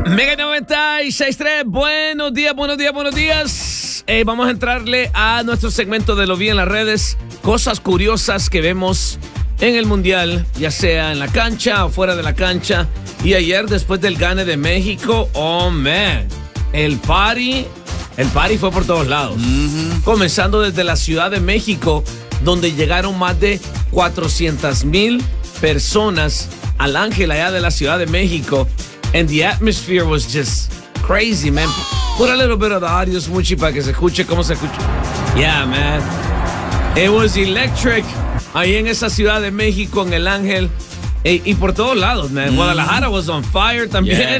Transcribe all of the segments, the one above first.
Mega 96.3, buenos días. Vamos a entrarle a nuestro segmento de lo vi en las redes. Cosas curiosas que vemos en el Mundial, ya sea en la cancha o fuera de la cancha. Y ayer, después del gane de México, oh man, el party fue por todos lados. Comenzando desde la Ciudad de México, donde llegaron más de 400,000 personas al Ángel allá de la Ciudad de México. And the atmosphere was just crazy, man. Put a little bit of the audio, Smoochie, para que se escuche cómo se escucha. Yeah, man. It was electric. Ahí en esa Ciudad de México, en el Ángel. Y por todos lados, man. Guadalajara was on fire también.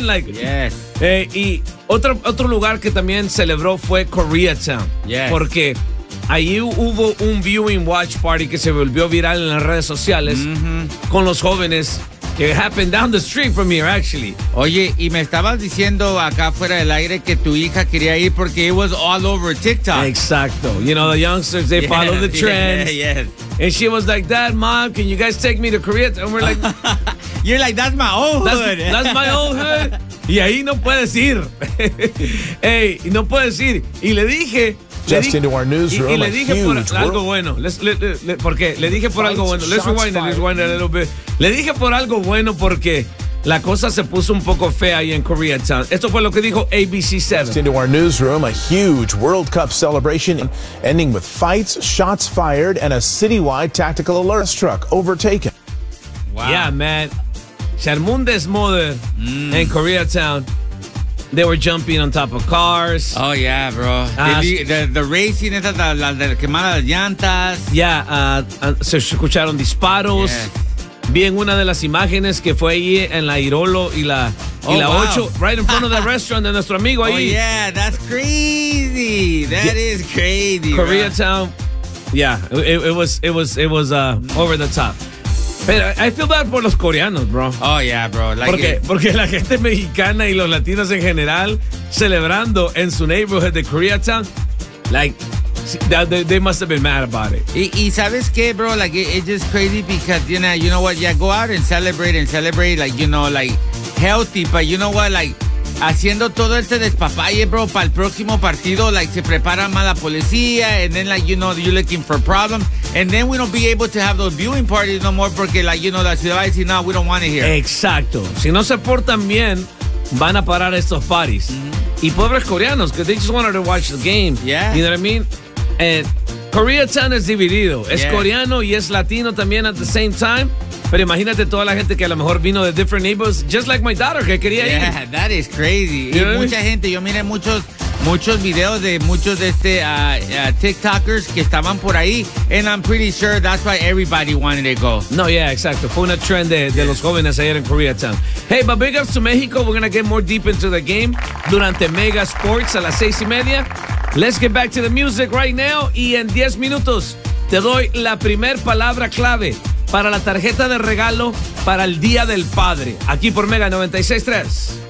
Y otro lugar que también celebró fue Koreatown. Porque ahí hubo un viewing watch party que se volvió viral en las redes sociales con los jóvenes. It happened down the street from here, actually. Oye, y me estabas diciendo acá fuera del aire que tu hija quería ir porque it was all over TikTok. Exacto. You know, the youngsters, they follow the trends. And she was like, Dad, Mom, can you guys take me to Korea? And we're like... You're like, that's my old hood. That's my old hood. Y ahí no puedes ir. Hey, no puedes ir. Y le dije... Just into our newsroom, y le dije por algo bueno. ¿Por qué? Le dije por algo bueno. Let's rewind it a little bit. Le dije por algo bueno porque la cosa se puso un poco fea ahí en Koreatown. Esto fue lo que dijo ABC7. Just into our newsroom, a huge World Cup celebration ending with fights, shots fired, and a citywide tactical alert truck overtaken. Wow. Yeah, man. Se armó un desmoder en Koreatown. They were jumping on top of cars. Oh, yeah, bro. The racing, la quemada de llantas. Se escucharon disparos. Vi en una de las imágenes que fue ahí en la Irolo y la 8, right in front of the restaurant de nuestro amigo ahí. Oh, yeah, that's crazy. That is crazy, Koreatown. Yeah, it was over the top. Pero I feel bad por los coreanos, bro. Oh, yeah, bro. Porque la gente mexicana y los latinos en general celebrando en su neighborhood de Koreatown, like, they must have been mad about it. Y ¿sabes qué, bro? Like, it's just crazy because, you know what? Yeah, go out and celebrate, like, you know, like, healthy. But you know what? Like, haciendo todo este despapalle, bro, para el próximo partido, like, se prepara más la policía, and then, like, you know, you're looking for problems, and then we don't be able to have those viewing parties no more porque, like, you know, la ciudad va a decir, no, we don't want it here. Exacto. Si no se portan bien, van a parar estos parties. Y pobres coreanos, because they just wanted to watch the game. Yeah. You know what I mean? And Koreatown es dividido. Es coreano y es latino también at the same time. Pero imagínate toda la gente que a lo mejor vino de different neighborhoods, just like my daughter, que quería ir. Yeah, that is crazy. Y mucha gente, yo miré muchos videos de muchos de TikTokers que estaban por ahí, and I'm pretty sure that's why everybody wanted to go. No, yeah, exacto. Fue una trend de los jóvenes ayer en Koreatown. Hey, but big ups to Mexico. We're going to get more deep into the game durante Mega Sports a las 6:30. Let's get back to the music right now. Y en 10 minutos te doy la primer palabra clave para la tarjeta de regalo para el Día del Padre. Aquí por Mega 96.3.